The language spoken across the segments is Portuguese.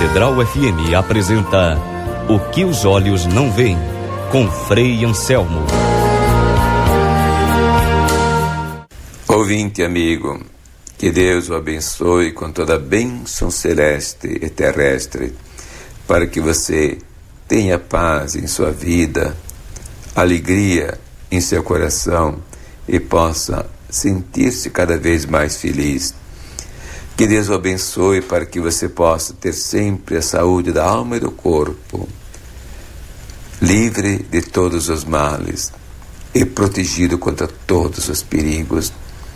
Catedral FM apresenta O que os olhos não veem, com Frei Anselmo. Ouvinte amigo, que Deus o abençoe com toda a bênção celeste e terrestre, para que você tenha paz em sua vida, alegria em seu coração e possa sentir-se cada vez mais feliz. Que Deus o abençoe para que você possa ter sempre a saúde da alma e do corpo, livre de todos os males e protegido contra todos os perigos.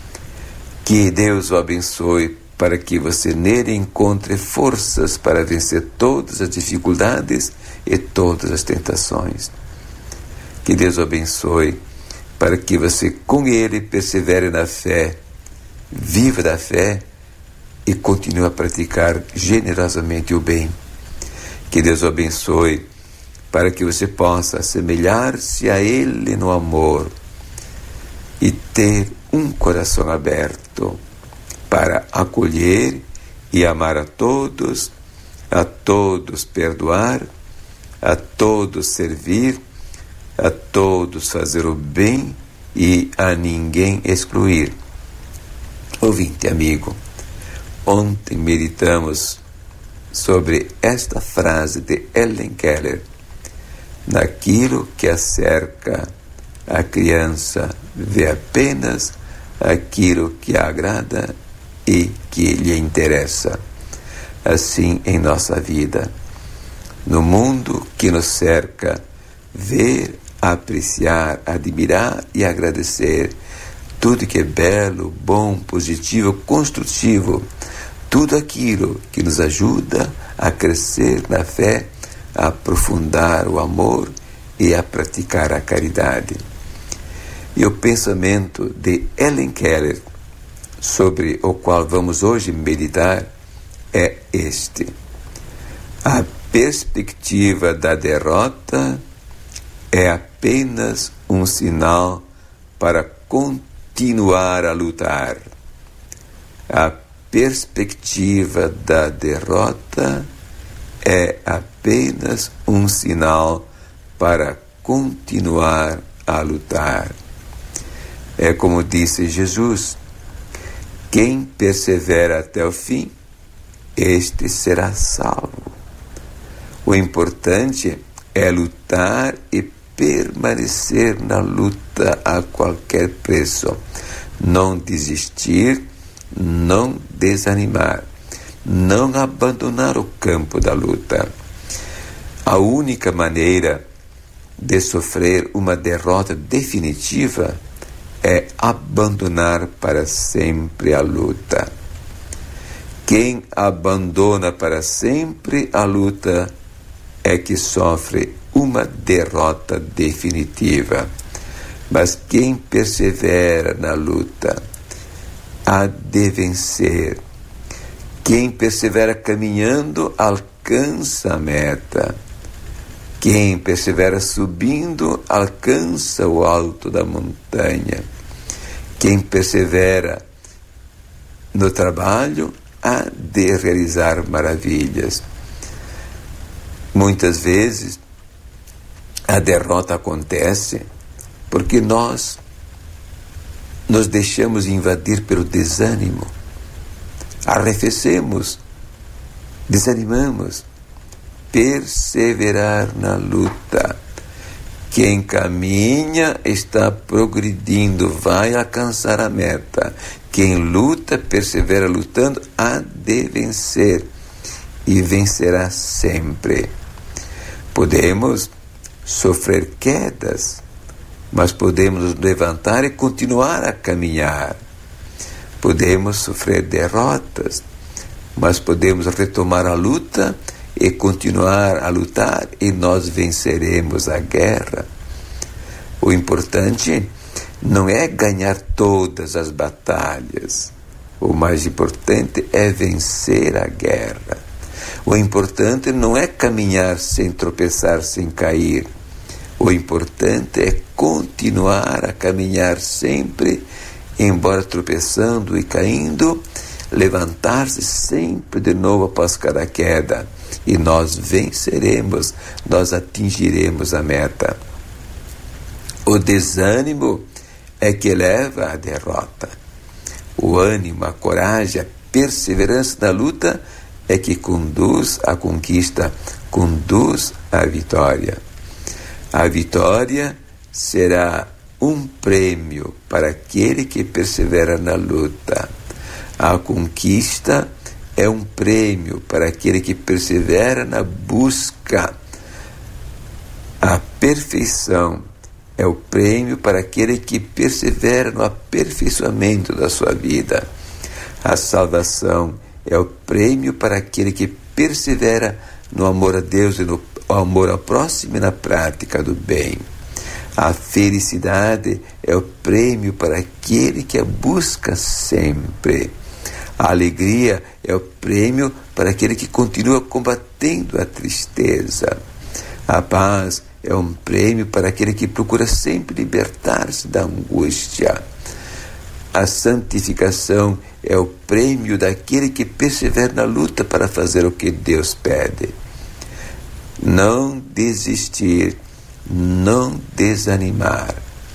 Que Deus o abençoe para que você nele encontre forças para vencer todas as dificuldades e todas as tentações. Que Deus o abençoe para que você com ele persevere na fé, viva da fé e continue a praticar generosamente o bem. Que Deus o abençoe para que você possa assemelhar-se a ele no amor e ter um coração aberto para acolher e amar a todos perdoar, a todos servir, a todos fazer o bem e a ninguém excluir. Ouvinte amigo, ontem meditamos sobre esta frase de Helen Keller: naquilo que a cerca, a criança vê apenas aquilo que a agrada e que lhe interessa. Assim em nossa vida, no mundo que nos cerca, ver, apreciar, admirar e agradecer tudo que é belo, bom, positivo, construtivo, tudo aquilo que nos ajuda a crescer na fé, a aprofundar o amor e a praticar a caridade. E o pensamento de Helen Keller, sobre o qual vamos hoje meditar, é este: a perspectiva da derrota é apenas um sinal para continuar a lutar. A perspectiva da derrota é apenas um sinal para continuar a lutar. É como disse Jesus: quem persevera até o fim, este será salvo. O importante é lutar e permanecer na luta a qualquer preço. Não desistir, não desanimar, não abandonar o campo da luta. A única maneira de sofrer uma derrota definitiva é abandonar para sempre a luta. Quem abandona para sempre a luta é que sofre uma derrota definitiva. Mas quem persevera na luta há de vencer. Quem persevera caminhando alcança a meta. Quem persevera subindo alcança o alto da montanha. Quem persevera no trabalho há de realizar maravilhas. Muitas vezes a derrota acontece porque nós nos deixamos invadir pelo desânimo, arrefecemos, desanimamos. Perseverar na luta. Quem caminha está progredindo, vai alcançar a meta. Quem luta, persevera lutando, há de vencer e vencerá sempre. Podemos sofrer quedas, mas podemos nos levantar e continuar a caminhar. Podemos sofrer derrotas, mas podemos retomar a luta e continuar a lutar, e nós venceremos a guerra. O importante não é ganhar todas as batalhas. O mais importante é vencer a guerra. O importante não é caminhar sem tropeçar, sem cair. O importante é continuar a caminhar sempre, embora tropeçando e caindo, levantar-se sempre de novo após cada queda e nós venceremos, nós atingiremos a meta. O desânimo é que leva à derrota. O ânimo, a coragem, a perseverança na luta é que conduz à conquista, conduz à vitória. A vitória será um prêmio para aquele que persevera na luta. A conquista é um prêmio para aquele que persevera na busca. A perfeição é o prêmio para aquele que persevera no aperfeiçoamento da sua vida. A salvação é o prêmio para aquele que persevera no amor a Deus e no amor ao próximo e na prática do bem. A felicidade é o prêmio para aquele que a busca sempre. A alegria é o prêmio para aquele que continua combatendo a tristeza. A paz é um prêmio para aquele que procura sempre libertar-se da angústia. A santificação é o prêmio daquele que persevera na luta para fazer o que Deus pede. Não desistir, não desanimar,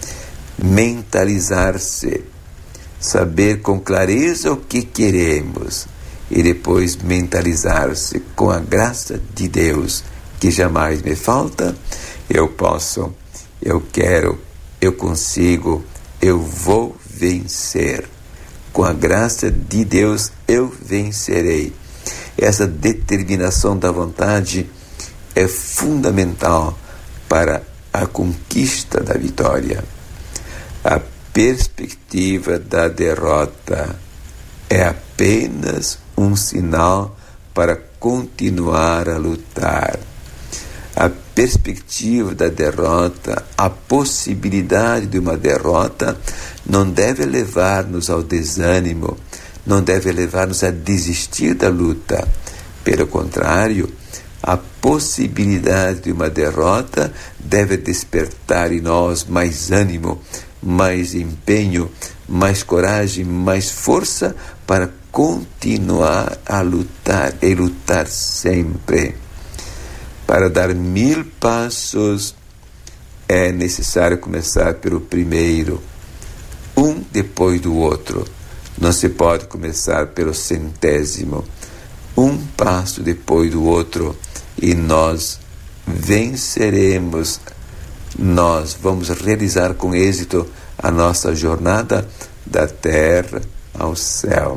mentalizar-se, saber com clareza o que queremos e depois mentalizar-se com a graça de Deus, que jamais me falta. Eu posso, eu quero, eu consigo, eu vou vencer. Com a graça de Deus eu vencerei. Essa determinação da vontade é fundamental para a conquista da vitória. A perspectiva da derrota é apenas um sinal para continuar a lutar. A perspectiva da derrota, a possibilidade de uma derrota, não deve levar-nos ao desânimo, não deve levar-nos a desistir da luta. Pelo contrário, a possibilidade de uma derrota deve despertar em nós mais ânimo, mais empenho, mais coragem, mais força para continuar a lutar e lutar sempre. Para dar 1000 passos é necessário começar pelo primeiro, um depois do outro. Não se pode começar pelo 100º, um passo depois do outro, e nós venceremos. Nós vamos realizar com êxito a nossa jornada da terra ao céu.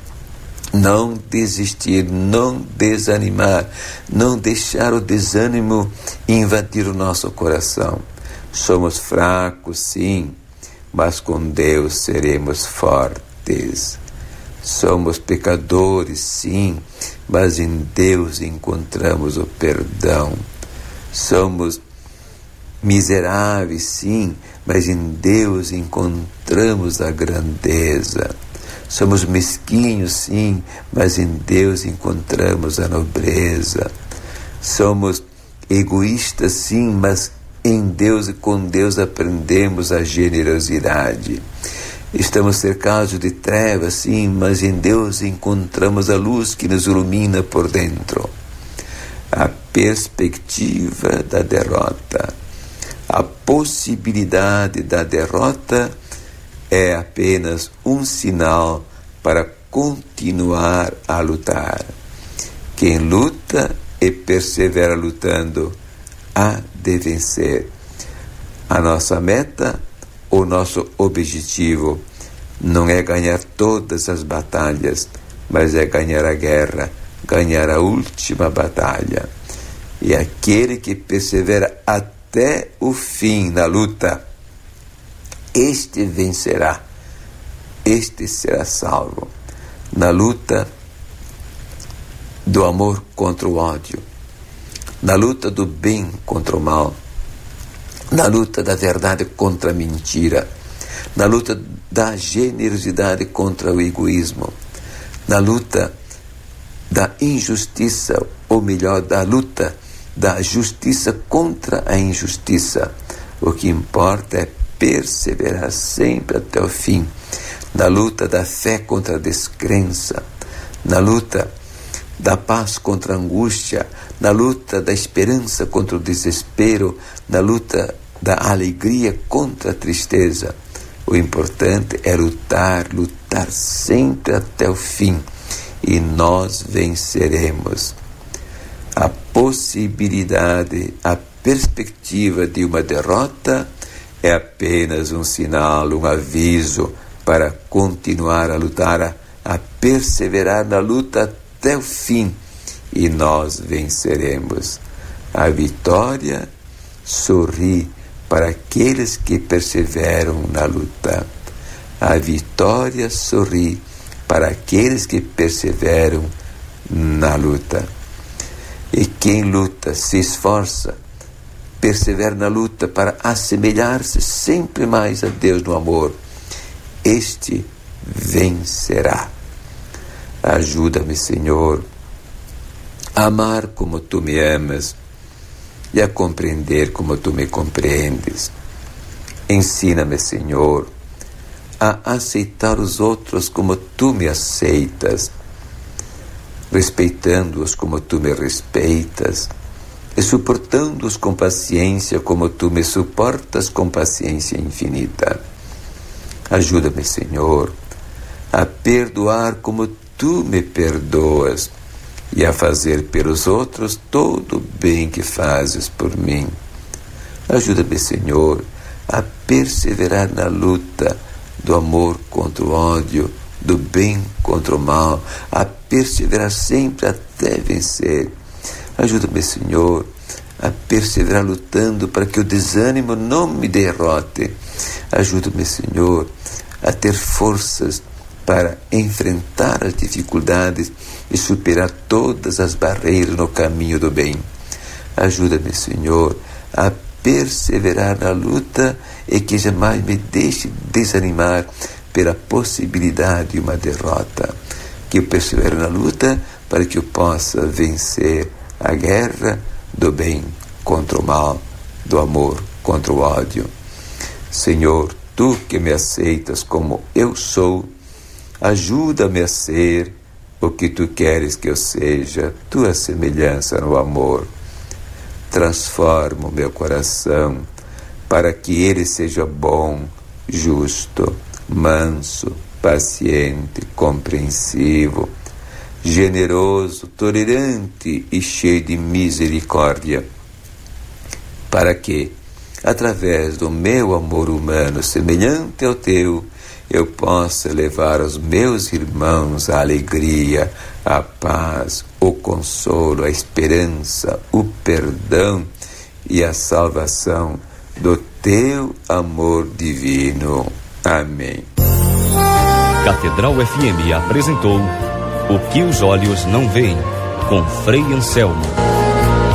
Não desistir, não desanimar, não deixar o desânimo invadir o nosso coração. Somos fracos, sim, mas com Deus seremos fortes. Somos pecadores, sim, mas em Deus encontramos o perdão. Somos miseráveis, sim, mas em Deus encontramos a grandeza. Somos mesquinhos, sim, mas em Deus encontramos a nobreza. Somos egoístas, sim, mas em Deus e com Deus aprendemos a generosidade. Estamos cercados de trevas, sim, mas em Deus encontramos a luz que nos ilumina por dentro. A perspectiva da derrota, a possibilidade da derrota é apenas um sinal para continuar a lutar. Quem luta e persevera lutando há de vencer. A nossa meta, o nosso objetivo não é ganhar todas as batalhas, mas é ganhar a guerra, ganhar a última batalha. E aquele que persevera até o fim na luta, este vencerá, este será salvo. Na luta do amor contra o ódio, na luta do bem contra o mal, na luta da verdade contra a mentira, na luta da generosidade contra o egoísmo, na luta da injustiça, ou melhor, da luta da justiça contra a injustiça. O que importa é perseverar sempre até o fim, na luta da fé contra a descrença, na luta da paz contra a angústia, na luta da esperança contra o desespero, na luta da alegria contra a tristeza. O importante é lutar sempre até o fim, e nós venceremos. A possibilidade, a perspectiva de uma derrota é apenas um sinal, um aviso para continuar a lutar, a perseverar na luta até o fim, e nós venceremos. A vitória sorri para aqueles que perseveram na luta. A vitória sorri para aqueles que perseveram na luta. E quem luta, se esforça, persevera na luta para assemelhar-se sempre mais a Deus no amor, este vencerá. Ajuda-me, Senhor, a amar como Tu me amas e a compreender como Tu me compreendes. Ensina-me, Senhor, a aceitar os outros como Tu me aceitas, respeitando-os como Tu me respeitas, e suportando-os com paciência como Tu me suportas com paciência infinita. Ajuda-me, Senhor, a perdoar como Tu me perdoas e a fazer pelos outros todo o bem que fazes por mim. Ajuda-me, Senhor, a perseverar na luta do amor contra o ódio, do bem contra o mal, a perseverar sempre até vencer. Ajuda-me, Senhor, a perseverar lutando para que o desânimo não me derrote. Ajuda-me, Senhor, a ter forças para enfrentar as dificuldades e superar todas as barreiras no caminho do bem. Ajuda-me, Senhor, a perseverar na luta e que jamais me deixe desanimar pela possibilidade de uma derrota. Que eu persevere na luta para que eu possa vencer a guerra do bem contra o mal, do amor contra o ódio. Senhor, Tu que me aceitas como eu sou, ajuda-me a ser o que Tu queres que eu seja, Tua semelhança no amor. Transforma o meu coração para que ele seja bom, justo, manso, paciente, compreensivo, generoso, tolerante e cheio de misericórdia, para que, através do meu amor humano semelhante ao Teu, eu possa levar aos meus irmãos a alegria, a paz, o consolo, a esperança, o perdão e a salvação do Teu amor divino. Amém. Catedral FM apresentou O que os olhos não veem, com Frei Anselmo.